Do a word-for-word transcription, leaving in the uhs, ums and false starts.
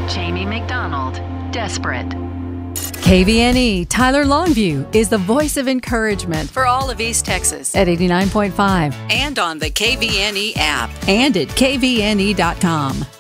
Jamie McDonald, Desperate. K V N E Tyler Longview is the voice of encouragement for all of East Texas at eighty-nine point five And on the K V N E app. and at K V N E dot com.